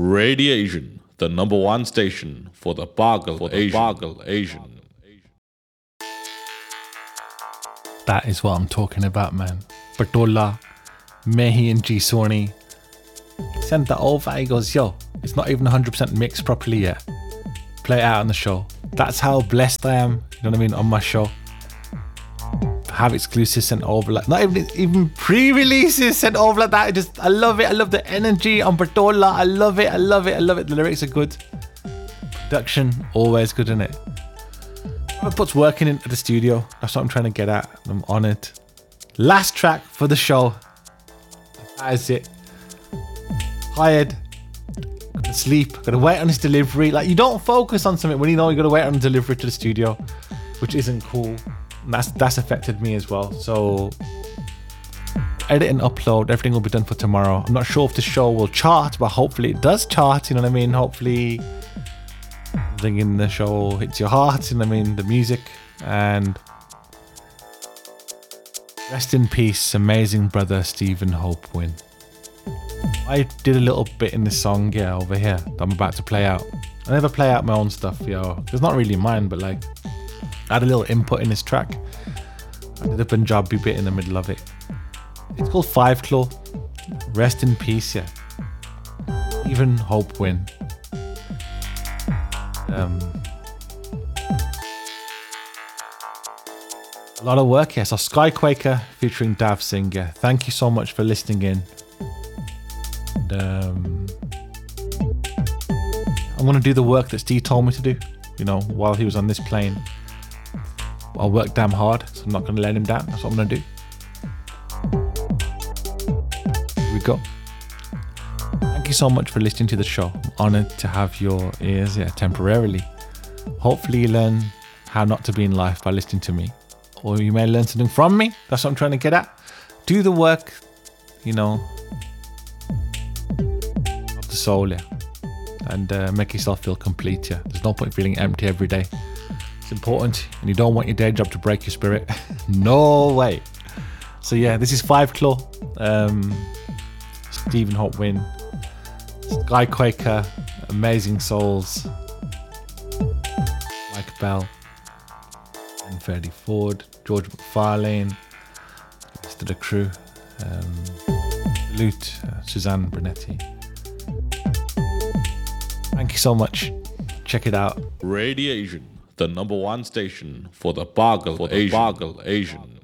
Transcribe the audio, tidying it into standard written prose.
Radiation, the number one station for the Bargle Asian. That is what I'm talking about, man. Bartola, Mehi and G Sony sent that over. He goes, yo, it's not even 100% mixed properly yet. Play it out on the show. That's how blessed I am, you know what I mean, on my show. Have exclusives sent over, like not even pre-releases sent over like that. I love it. I love the energy on Bartola. I love it. The lyrics are good. Production, always good, isn't it? Whoever puts working into the studio, that's what I'm trying to get at. I'm on it. Last track for the show. That is it. Tired. Gotta sleep. Gotta wait on this delivery. Like, you don't focus on something when you know you gotta wait on the delivery to the studio, which isn't cool. And that's affected me as well. So edit and upload, everything will be done for tomorrow. I'm not sure if the show will chart, but hopefully it does chart, you know what I mean? Hopefully everything in the show hits your heart, you know what I mean? The music. And rest in peace, amazing brother Stephen Hope Wynn. I did a little bit in this song, over here, that I'm about to play out. I never play out my own stuff, It's not really mine, but like, I had a little input in this track. I did a Punjabi bit in the middle of it. It's called Five Claw. Rest in peace, Even Hope Win. A lot of work, So Skyquaker featuring Dav Singh. Thank you so much for listening in. And, I'm going to do the work that Steve told me to do, while he was on this plane. I'll work damn hard, so I'm not going to let him down. That's what I'm going to do. Here we go. Thank you so much for listening to the show. I'm honoured to have your ears, temporarily. Hopefully you learn how not to be in life by listening to me. Or you may learn something from me. That's what I'm trying to get at. Do the work, of the soul, and make yourself feel complete, There's no point feeling empty every day. It's important, and you don't want your day job to break your spirit. No way. So this is Five Claw, Stephen Hope Wynn, Skyquaker, Amazing Souls, Mike Bell, and Freddie Ford, George McFarlane, the rest of the crew, Salute, Suzanne Brunetti. Thank you so much. Check it out. Radiation, the number one station for the Bargle Asian.